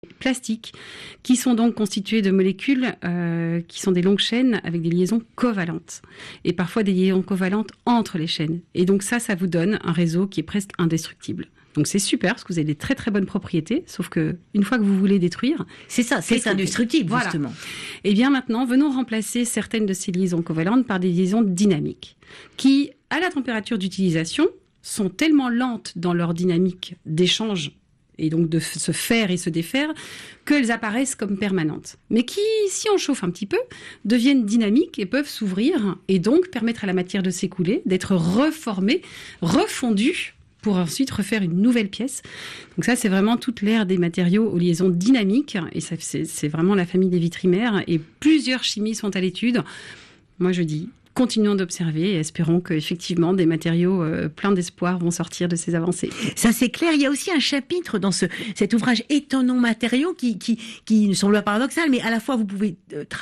plastiques, qui sont donc constitués de molécules qui sont des longues chaînes avec des liaisons covalentes. Et parfois des liaisons covalentes entre les chaînes. Et donc ça vous donne un réseau qui est presque indestructible. Donc c'est super parce que vous avez des très très bonnes propriétés, sauf que une fois que vous voulez détruire, c'est indestructible justement. Voilà. Et bien maintenant, venons remplacer certaines de ces liaisons covalentes par des liaisons dynamiques, qui à la température d'utilisation sont tellement lentes dans leur dynamique d'échange et donc de se faire et se défaire, qu'elles apparaissent comme permanentes. Mais qui, si on chauffe un petit peu, deviennent dynamiques et peuvent s'ouvrir et donc permettre à la matière de s'écouler, d'être reformée, refondue, pour ensuite refaire une nouvelle pièce. Donc ça, c'est vraiment toute l'ère des matériaux aux liaisons dynamiques, et ça, c'est vraiment la famille des vitrimères, et plusieurs chimies sont à l'étude. Moi, je dis, continuons d'observer et espérons qu'effectivement des matériaux pleins d'espoir vont sortir de ces avancées. Ça c'est clair. Il y a aussi un chapitre dans cet ouvrage Étonnants matériaux qui ne semble pas paradoxal, mais à la fois vous pouvez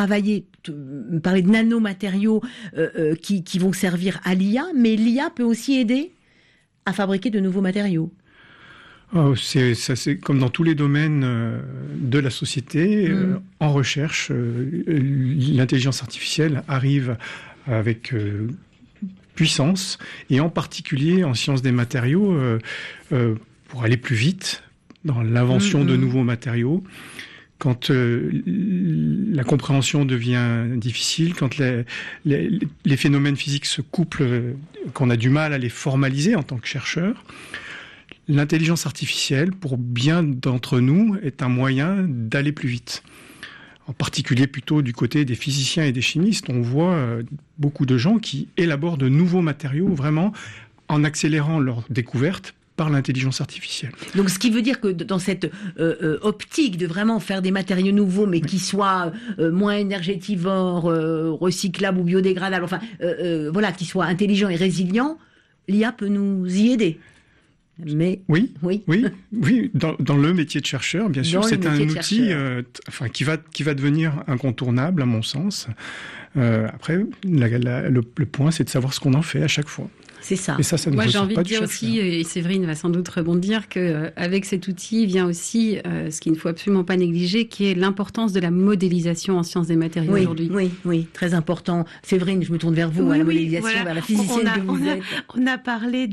parler de nanomatériaux qui vont servir à l'IA, mais l'IA peut aussi aider à fabriquer de nouveaux matériaux. C'est comme dans tous les domaines de la société, en recherche, l'intelligence artificielle arrive avec puissance, et en particulier en sciences des matériaux, pour aller plus vite dans l'invention de nouveaux matériaux. Quand la compréhension devient difficile, quand les phénomènes physiques se couplent, qu'on a du mal à les formaliser en tant que chercheur, l'intelligence artificielle, pour bien d'entre nous, est un moyen d'aller plus vite. En particulier plutôt du côté des physiciens et des chimistes, on voit beaucoup de gens qui élaborent de nouveaux matériaux vraiment en accélérant leur découverte par l'intelligence artificielle. Donc ce qui veut dire que dans cette optique de vraiment faire des matériaux nouveaux, mais qui soient moins énergétivores, recyclables ou biodégradables, enfin voilà, qui soient intelligents et résilients, l'IA peut nous y aider. Mais oui. Dans le métier de chercheur, bien sûr, c'est un outil qui va devenir incontournable à mon sens. Après, le point, c'est de savoir ce qu'on en fait à chaque fois. C'est ça. Et ça ne Moi, j'ai ressort envie pas de dire aussi, et Séverine va sans doute rebondir, qu'avec cet outil vient aussi ce qu'il ne faut absolument pas négliger, qui est l'importance de la modélisation en sciences des matériaux aujourd'hui. Oui, très important. Séverine, je me tourne vers vous, à la modélisation, voilà. Vers la physicienne que vous êtes. On a parlé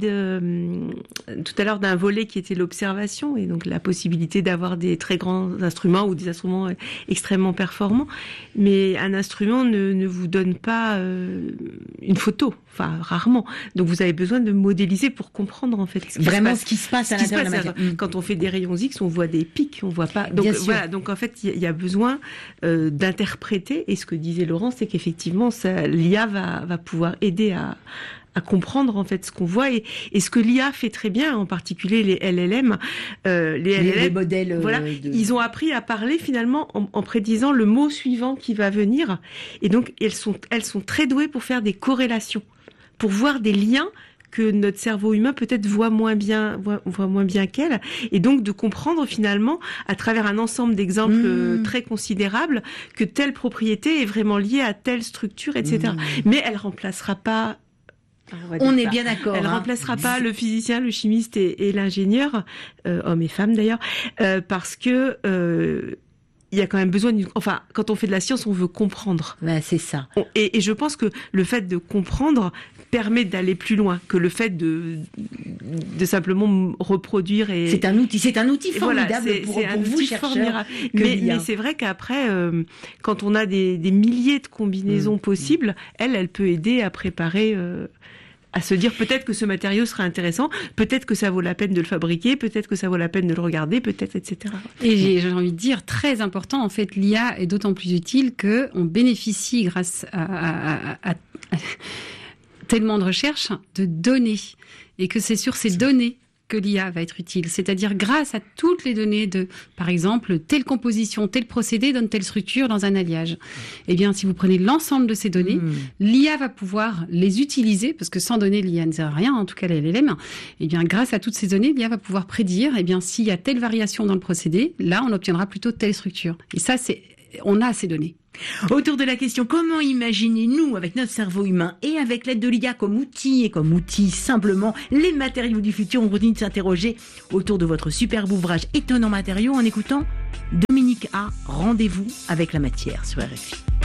tout à l'heure d'un volet qui était l'observation, et donc la possibilité d'avoir des très grands instruments ou des instruments extrêmement performants. Mais un instrument ne vous donne pas une photo, enfin rarement. Donc vous avez besoin de modéliser pour comprendre en fait ce qui se passe à l'intérieur de la matière. Quand on fait des rayons X, on voit des pics, on voit pas. Donc voilà, donc en fait il y a besoin d'interpréter. Et ce que disait Laurent, c'est qu'effectivement l'IA va pouvoir aider à comprendre en fait ce qu'on voit, et ce que l'IA fait très bien, en particulier les LLM, les modèles. Voilà, ils ont appris à parler finalement en prédisant le mot suivant qui va venir, et donc elles sont très douées pour faire des corrélations, pour voir des liens que notre cerveau humain peut-être voit moins bien qu'elle, et donc de comprendre finalement à travers un ensemble d'exemples très considérables que telle propriété est vraiment liée à telle structure, etc. Mais elle remplacera pas. On est bien d'accord. Elle remplacera pas le physicien, le chimiste et l'ingénieur, hommes et femmes d'ailleurs, parce que il y a quand même besoin enfin, quand on fait de la science, on veut comprendre. Ben, c'est ça. Et je pense que le fait de comprendre permet d'aller plus loin que le fait de simplement reproduire. Et c'est un outil formidable pour vous, chercheurs. Mais c'est vrai qu'après, quand on a des milliers de combinaisons possibles, elle peut aider à préparer. À se dire peut-être que ce matériau sera intéressant, peut-être que ça vaut la peine de le fabriquer, peut-être que ça vaut la peine de le regarder, peut-être, etc. Et j'ai envie de dire, très important, en fait, l'IA est d'autant plus utile qu'on bénéficie, grâce à tellement de recherches, de données. Et que c'est sur ces données que l'IA va être utile. C'est-à-dire grâce à toutes les données de, par exemple, telle composition, tel procédé donne telle structure dans un alliage. Eh bien, si vous prenez l'ensemble de ces données, l'IA va pouvoir les utiliser, parce que sans données, l'IA ne sert à rien, en tout cas les LLM. Eh bien, grâce à toutes ces données, l'IA va pouvoir prédire, eh bien, s'il y a telle variation dans le procédé, là, on obtiendra plutôt telle structure. Et ça, c'est on a ces données. Autour de la question, comment imaginer, nous, avec notre cerveau humain et avec l'aide de l'IA comme outil simplement, les matériaux du futur, on continue de s'interroger autour de votre superbe ouvrage Étonnants matériaux en écoutant Dominique A. Rendez-vous avec la matière sur RFI.